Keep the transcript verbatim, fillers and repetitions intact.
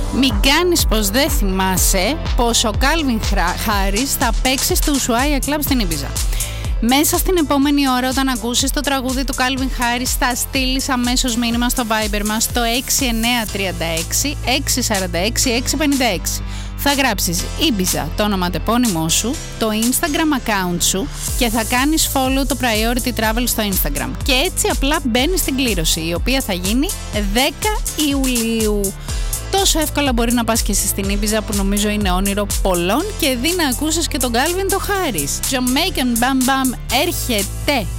Μην κάνεις πως δεν θυμάσαι πως ο Calvin Harris θα παίξει στο Ushuaia Club στην Ήμπιζα. Μέσα στην επόμενη ώρα, όταν ακούσεις το τραγούδι του Calvin Harris, θα στείλεις αμέσως μήνυμα στο Viber μας στο έξι εννιά τρία έξι έξι τέσσερα έξι έξι πέντε έξι. Θα γράψεις Ήμπιζα, το ονοματεπώνυμό σου, το Instagram account σου και θα κάνεις follow το Priority Travel στο Instagram. Και έτσι απλά μπαίνεις στην κλήρωση, η οποία θα γίνει δέκα Ιουλίου. Τόσο εύκολα μπορεί να πας και εσύ στην Ήμπιζα, που νομίζω είναι όνειρο πολλών, και δει να ακούσεις και τον Calvin το Harris. Jamaican Bam Bam έρχεται!